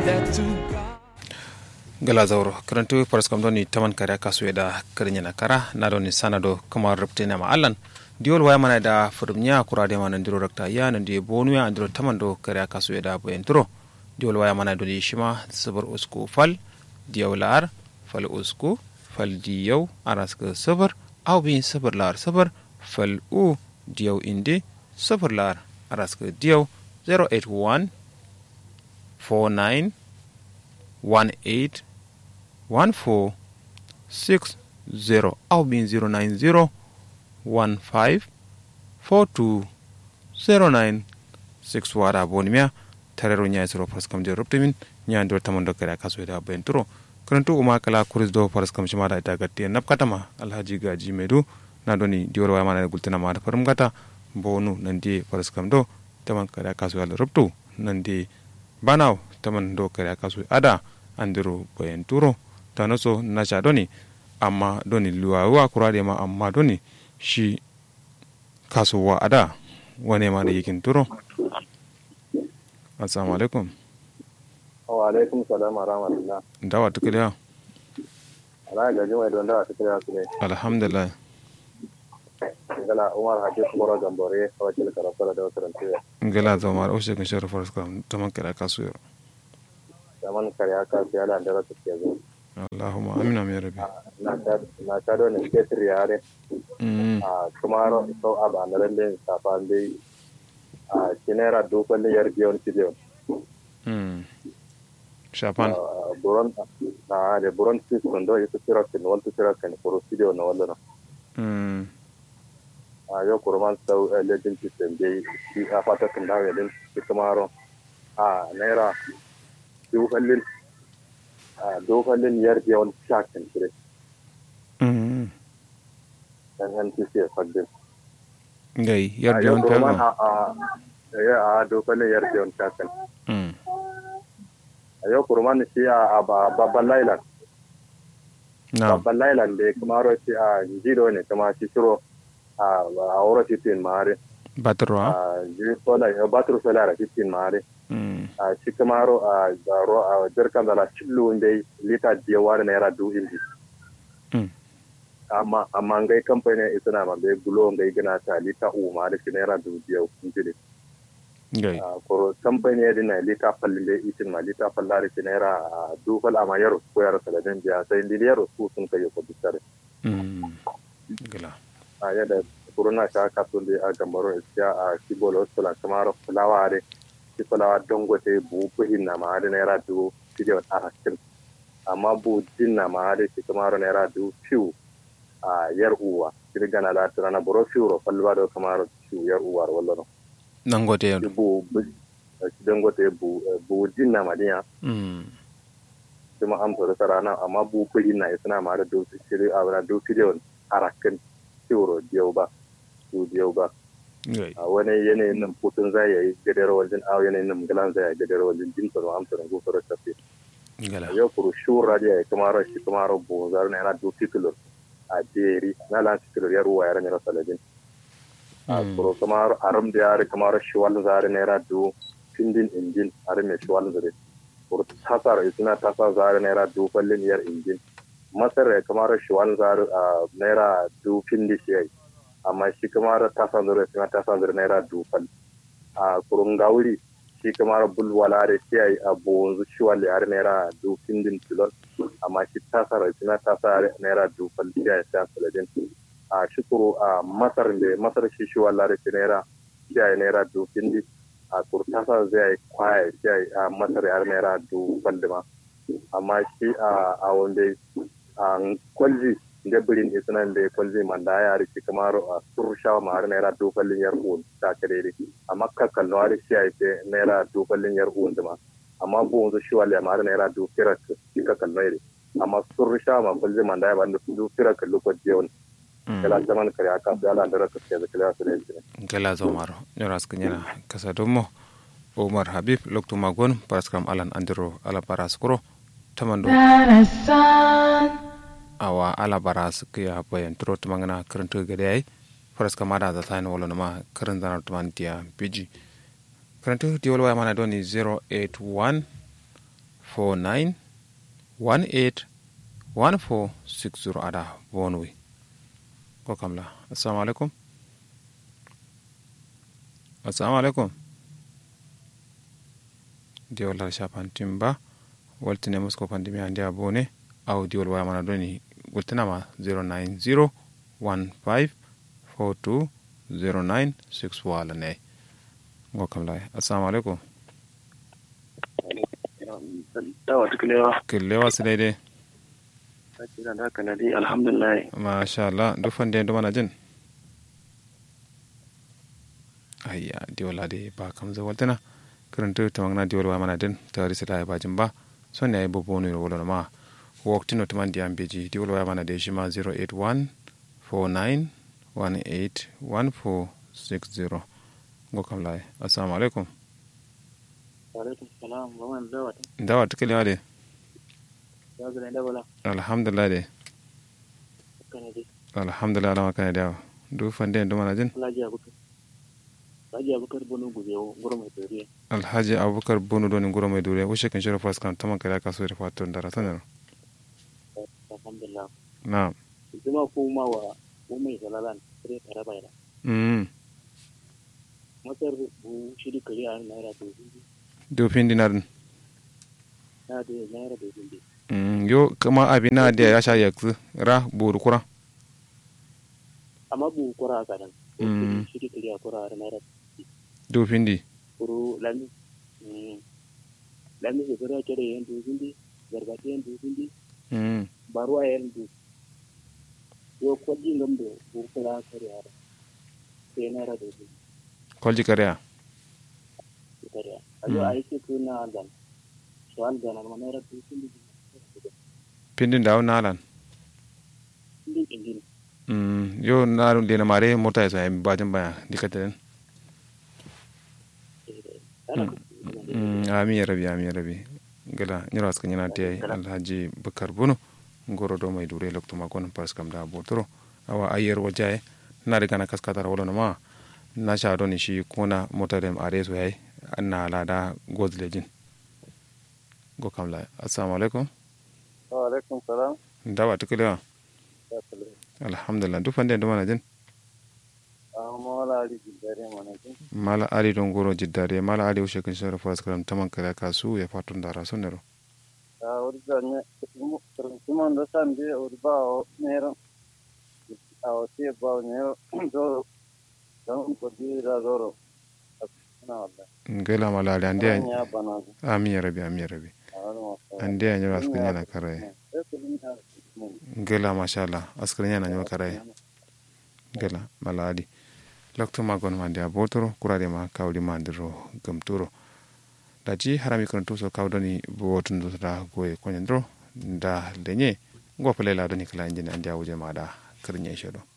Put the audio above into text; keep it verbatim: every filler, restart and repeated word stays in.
gala zauro karantu faras kam doni taman kare kasu da karinya na kara na doni sanado kamar rubte na ma'allan diol waya mana da furumnya kurade mana ndiro rakta ya nan die bonu ya ndiro taman do kare kasu da boyen turo diol waya mana doni shima sabar usku fal diolar fal usku fal diyaw araska sabar aw bin sabar lar sabar fal u diyaw inde sabar lar araska diyaw zero eight one four nine one eight one four six zero au bin zero nine zero one five four two zero nine six wara bonimia tarero nya zero pas kam de ruptimin nya ndo tamondo kara kaso da benturo kantu uma kala kuris do pas kam shima da ita gatti napkatama alhaji gaji medu na doni dior wa mana gultana ma da farum gata bonu nandi pas kam do taman kara kaso da ruptu nandi banaw taman do kara kaso ada andiro benturo tanoso nacha doni amma doni luwa wa kurade ma amma doni shi kasuwa ada wane ma da yakin turo. Assalamu alaikum. Wa alaikum salam wa rahmatullah. Dawa tukiliya. Ala ga jima don dawa tukiliya su ne. Alhamdulillah. Ngala Umar Hafiz Boro Gambore wakil karafara da wata rantiya. Ngala zama o shekin sharafar ka taman kira kasuwa. Taman kariya kasuwa da da ta ke zo. Allahumma amina ya rabbi. Na ta do ne ketir yare. Mm. A kumaro so aba nan den safan dai a kinera dokon ne yar biyon kidiyon. Mm. Shapan. Buron na de buron sis kondo yito tira ken wal tira ken foro kidiyo na wala na. Mm. A yo kurman sau legend system dai shi a fata kan dawo din kumaro a naira dokon a dokalin yar yawan shakin kire Mm. dan han kisi fadin Ngai yar yawan a ta. a ya a dokalin yar yawan shakin Mm. ayo kurman shi a babban lailan Na. babban lailan da kuma ro shi a jiro ne kuma shi shiro a a wuro titin mare Batarwa. a jiro sola ya batru sola ra titin mare Mm. a shi kuma ro a ro a jirkan da la chillu ndai lita diyawa ne ra du indi Mm. amma amma ngai kamfani isana ma be gulo ngai gina ta lita uma da shi naira dubu biyar kun ji Ngai. a koro kamfani ya dina lita fallin da itin ma lita fallari shi naira dubu fal amma yaro ko yaro saladin biya sai ndi yaro su sun kai ko bisare Mm. Gala. a yada corona ta ka sun da a gambaro iskiya a kibolo sala kamar fulawa ne shi fulawa dongote bu buhin na ma da naira dubu biyar a hakin amma bu jinna ma da shi kamar naira dubu fiu a yar uwa kirga na da tana boro fiuro falwa da kamar fiu yar uwa wallo Nangote yau. bu dangote bu bu jinna madiya Mm. kuma am to da rana amma bu kudi na isna ma da dosi shiri a wala dosi da arakan fiuro diyo ba su diyo ba Ngai. a wani yanayin nan putun zai yi gadar wajen a yanayin nan galan zai yi gadar wajen jin to am to go fara tafi Gala. yo kuru shura dia kamar shi kamar bu zar na dosi kilo a jeri na lan kilo yar uwa yar ne rasalajin a kuro kamar aram da yare kamar shiwal zare naira du findin injin are mai shiwal zare kuro tasar isna tasar zare naira du fallin yar injin masar kamar shiwal zare naira du findi shi amma shi kamar tasar zare isna tasar zare naira du fall a kuro ngawuri shi kamar bulwala da shi a bonzu shiwal yare naira du findin kilon amma shi tasar isna tasar naira du fall shi ya sa saladin a shukuru a masar da masar shi shi wallahi shi naira shi ai naira du kindi a kurtasa zai kwaya shi ai a masar yar naira du baldima amma shi a a wanda a kwalji da birin isnan da kwalji man da ya riki kamar a sursha ma har naira du ballin yar uwan ta kare amma kakkan no har shi ai naira du ballin yar uwan dima amma bu wanzu shi wallahi ma har naira du kirak shi kakkan no amma sursha ma kwalji man da ya ban du kirak lokacin yau kala zaman kare aka da ala da raka da kala su ne Gala zomaro nyoras kanyana kasadomo Umar Habib loktu magon paraskram alan andiro ala paraskuro tamando awa ala baras kya bayan tro tamangana karantu gade ai paraskram ada da tain wala nama karan zanar tumantia pg karantu diwol wa mana doni zero eight one four nine one eight one four six zero ada bonwi ko kamla assalamu alaikum assalamu alaikum diwol la shapan timba waltine musko pandemi andi abone aw diwol waya mana doni gultinama zero nine zero one five four two zero nine six wala ne ngo kamla assalamu alaikum dawa tuklewa killewa sidaide kira da kana dai alhamdulillah masha Allah dufan de nduma jin ayya diwol de ba kam za waltana karanta tamangna diwol wa mana din tari sita ba jin ba sonne ay bobo no wala ma wakti no tamandi ambeji diwol wa mana de shima zero eight one four nine one eight one four six zero ngo kamla assalamu alaikum wa alaikum salam wa man dawa dawa tuklewa de ya ga da wala alhamdulillah de kana dai alhamdulillah ala kana da du fande nduma jin alhaji abubakar alhaji abubakar bono gube goro mai dore alhaji abubakar bono doni goro mai dore wo shekin shiro fas kan taman kala kaso da fatun da ratan alhamdulillah na kuma kuma wa ko mai zalalan sai tare bayana mm matar bu shiri kare an naira dubu do fin dinarin na da naira dubu mm yo kama abina da ya sha yakzu ra buru kura amma bu kura ga nan mm shiri kare kura da naira do fin di kuru lami mm lami se kare kare yan dubu di gargati yan dubu mm baruwa yan dubu yo kwaji ngamdo bu kura kare ara sai naira dubu kolji kariya kare ayo aike kuna dan soal dan ma naira dubu pindin dawo nalan ndi indin mm yo naru de na mare mota ya ba bajin baya dikatan mm ami rabi ami rabi gala nyira ska nyina te alhaji bakar bunu ngoro do mai dure lokto ma kon pas kam da botoro awa ayer wajaye na riga na kaskata wala ma na sha do ni shi kuna mota dem are so yayi anna lada godlejin go kamla assalamu alaikum wa alaikum salam dawa tukula alhamdulillah du fande do manajin mala ali jiddare manajin mala ali don goro jiddare mala ali o shekin shara fas karam taman kala kasu ya fatun dara sonero a urda ne kuma da san de urba o nero a o tie ba nero do don ko dira doro na wala ngela mala ali ande ami ya rabbi ami ya rabbi ande ya nyara skanya na kare ngela mashallah askanya na nyara kare ngela mala ali lokto magon mande abotoro kurade ma kawli mandiro gamturo daji harami kon to so kawdoni botun do da goye konyandro nda lenye ngopale la doni kala injini ande awuje mada kirnye shedo